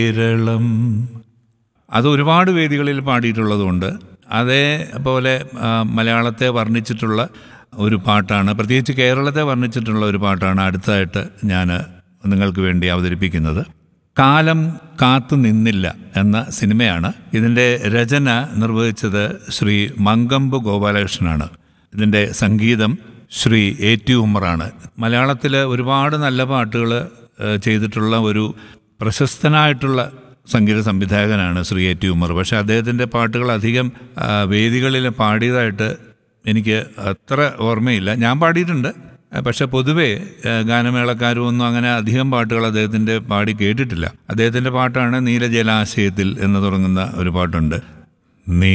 കേരളം. അത് ഒരുപാട് വേദികളിൽ പാടിയിട്ടുള്ളതുകൊണ്ട് അതേപോലെ മലയാളത്തെ വർണ്ണിച്ചിട്ടുള്ള ഒരു പാട്ടാണ്, പ്രത്യേകിച്ച് കേരളത്തെ വർണ്ണിച്ചിട്ടുള്ള ഒരു പാട്ടാണ് അടുത്തതായിട്ട് ഞാൻ നിങ്ങൾക്ക് വേണ്ടി അവതരിപ്പിക്കുന്നത്. കാലം കാത്തു നിന്നില്ല എന്ന സിനിമയാണ്. ഇതിൻ്റെ രചന നിർവഹിച്ചത് ശ്രീ മങ്കമ്പ് ഗോപാലകൃഷ്ണനാണ്. ഇതിൻ്റെ സംഗീതം ശ്രീ A.T. ഉമ്മറാണ്. മലയാളത്തിൽ ഒരുപാട് നല്ല പാട്ടുകൾ ചെയ്തിട്ടുള്ള ഒരു പ്രശസ്തനായിട്ടുള്ള സംഗീത സംവിധായകനാണ് ശ്രീ A.T. ഉമ്മർ. പക്ഷേ അദ്ദേഹത്തിൻ്റെ പാട്ടുകൾ അധികം വേദികളിൽ പാടിയതായിട്ട് എനിക്ക് അത്ര ഓർമ്മയില്ല. ഞാൻ പാടിയിട്ടുണ്ട്, പക്ഷെ പൊതുവേ ഗാനമേളക്കാരും ഒന്നും അങ്ങനെ അധികം പാട്ടുകൾ അദ്ദേഹത്തിൻ്റെ പാടി കേട്ടിട്ടില്ല. അദ്ദേഹത്തിൻ്റെ പാട്ടാണ് നീലജലാശയത്തിൽ എന്ന് തുടങ്ങുന്ന ഒരു പാട്ടുണ്ട്.